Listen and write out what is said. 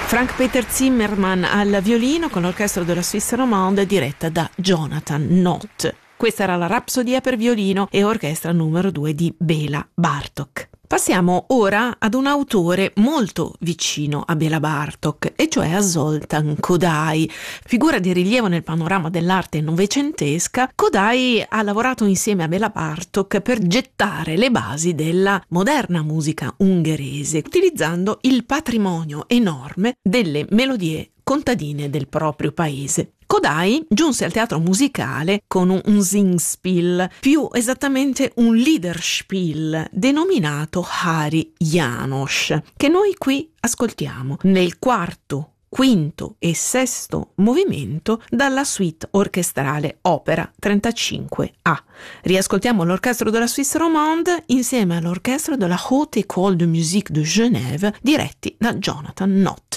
Frank Peter Zimmermann al violino con l'orchestra della Suisse Romande diretta da Jonathan Nott. Questa era la Rapsodia per violino e orchestra numero 2 di Béla Bartók. Passiamo ora ad un autore molto vicino a Béla Bartók, e cioè a Zoltán Kodály. Figura di rilievo nel panorama dell'arte novecentesca, Kodály ha lavorato insieme a Béla Bartók per gettare le basi della moderna musica ungherese, utilizzando il patrimonio enorme delle melodie contadine del proprio paese. Kodály giunse al teatro musicale con un Singspiel, più esattamente un Liederspiel, denominato Háry János, che noi qui ascoltiamo nel quarto, quinto e sesto movimento dalla suite orchestrale Opera 35A. Riascoltiamo l'orchestra della Suisse Romande insieme all'orchestra della Haute École de Musique de Genève, diretti da Jonathan Nott.